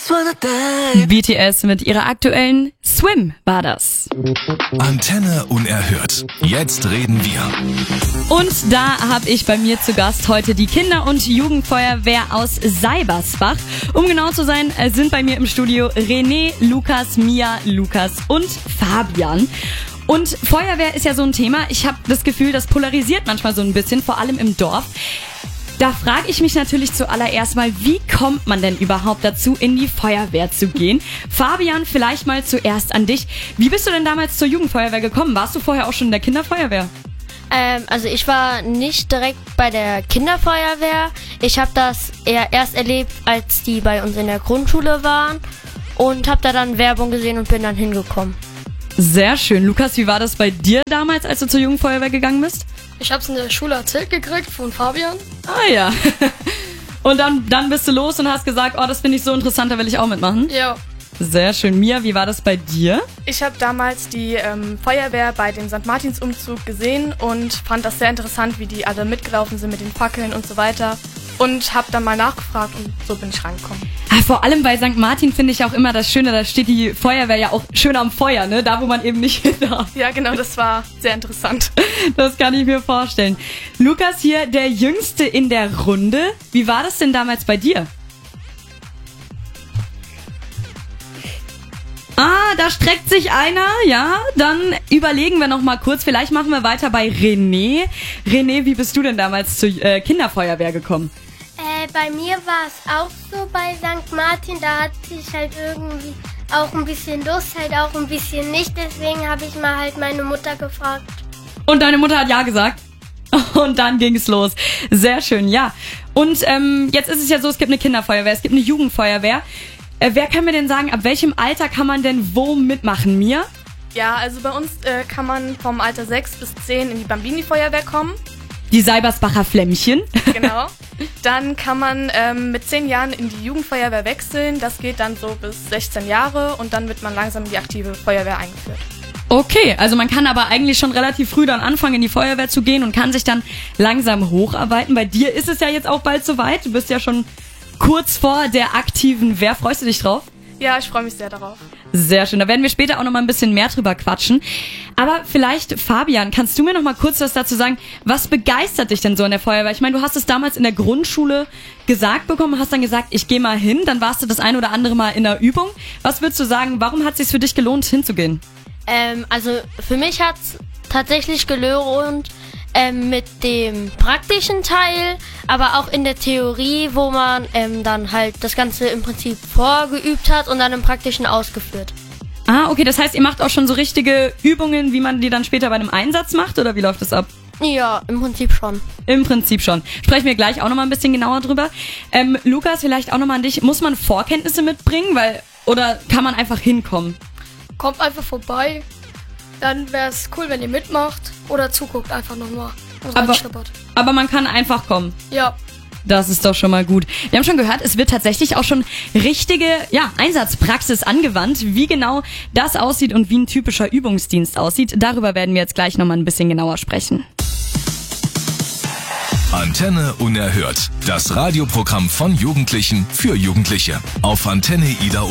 BTS mit ihrer aktuellen Swim war das. Antenne unerhört. Jetzt reden wir. Und da habe ich bei mir zu Gast heute die Kinder- und Jugendfeuerwehr aus Seibersbach. Um genau zu sein, sind bei mir im Studio René, Lukas, Mia, Lukas und Fabian. Und Feuerwehr ist ja so ein Thema. Ich habe das Gefühl, das polarisiert manchmal so ein bisschen, vor allem im Dorf. Da frage ich mich natürlich zuallererst mal, wie kommt man denn überhaupt dazu, in die Feuerwehr zu gehen? Fabian, vielleicht mal zuerst an dich. Wie bist du denn damals zur Jugendfeuerwehr gekommen? Warst du vorher auch schon in der Kinderfeuerwehr? Also ich war nicht direkt bei der Kinderfeuerwehr. Ich habe das erst erlebt, als die bei uns in der Grundschule waren und habe da dann Werbung gesehen und bin dann hingekommen. Sehr schön. Lukas, wie war das bei dir damals, als du zur Jugendfeuerwehr gegangen bist? Ich hab's in der Schule erzählt gekriegt von Fabian. Ah ja. Und dann bist du los und hast gesagt, oh, das finde ich so interessant, da will ich auch mitmachen. Ja. Sehr schön. Mia, wie war das bei dir? Ich habe damals die Feuerwehr bei dem St. Martins-Umzug gesehen und fand das sehr interessant, wie die alle mitgelaufen sind mit den Fackeln und so weiter. Und habe dann mal nachgefragt und so bin ich rangekommen. Vor allem bei St. Martin finde ich auch immer das Schöne, da steht die Feuerwehr ja auch schön am Feuer, ne? Da, wo man eben nicht hin darf. Ja, genau, das war sehr interessant. Das kann ich mir vorstellen. Lukas hier, der Jüngste in der Runde. Wie war das denn damals bei dir? Da streckt sich einer, ja, dann überlegen wir noch mal kurz, vielleicht machen wir weiter bei René. René, wie bist du denn damals zur Kinderfeuerwehr gekommen? Bei mir war es auch so bei St. Martin, da hatte ich halt irgendwie auch ein bisschen Lust, halt auch ein bisschen nicht, deswegen habe ich mal halt meine Mutter gefragt. Und deine Mutter hat ja gesagt? Und dann ging es los. Sehr schön, ja. Und jetzt ist es ja so, es gibt eine Kinderfeuerwehr, es gibt eine Jugendfeuerwehr. Wer kann mir denn sagen, ab welchem Alter kann man denn wo mitmachen? Mir? Ja, also bei uns kann man vom Alter 6 bis 10 in die Bambini-Feuerwehr kommen. Die Seibersbacher Flämmchen. Genau. Dann kann man mit 10 Jahren in die Jugendfeuerwehr wechseln. Das geht dann so bis 16 Jahre und dann wird man langsam in die aktive Feuerwehr eingeführt. Okay, also man kann aber eigentlich schon relativ früh dann anfangen, in die Feuerwehr zu gehen und kann sich dann langsam hocharbeiten. Bei dir ist es ja jetzt auch bald soweit. Du bist ja schon kurz vor der aktiven Wehr. Freust du dich drauf? Ja, ich freue mich sehr darauf. Sehr schön. Da werden wir später auch noch mal ein bisschen mehr drüber quatschen. Aber vielleicht, Fabian, kannst du mir noch mal kurz was dazu sagen? Was begeistert dich denn so an der Feuerwehr? Ich meine, du hast es damals in der Grundschule gesagt bekommen, hast dann gesagt, ich gehe mal hin. Dann warst du das ein oder andere Mal in der Übung. Was würdest du sagen, warum hat es sich für dich gelohnt, hinzugehen? Also für mich hat's tatsächlich gelohnt, mit dem praktischen Teil, aber auch in der Theorie, wo man dann halt das Ganze im Prinzip vorgeübt hat und dann im Praktischen ausgeführt. Okay, das heißt, ihr macht auch schon so richtige Übungen, wie man die dann später bei einem Einsatz macht, oder wie läuft das ab? Ja, im Prinzip schon. Im Prinzip schon. Sprechen wir gleich auch nochmal ein bisschen genauer drüber. Lukas, vielleicht auch nochmal an dich. Muss man Vorkenntnisse mitbringen, oder kann man einfach hinkommen? Kommt einfach vorbei. Dann wäre es cool, wenn ihr mitmacht oder zuguckt einfach nochmal und reinschnuppert. Aber man kann einfach kommen. Ja. Das ist doch schon mal gut. Wir haben schon gehört, es wird tatsächlich auch schon richtige Einsatzpraxis angewandt. Wie genau das aussieht und wie ein typischer Übungsdienst aussieht, darüber werden wir jetzt gleich nochmal ein bisschen genauer sprechen. Antenne unerhört. Das Radioprogramm von Jugendlichen für Jugendliche. Auf Antenne Ida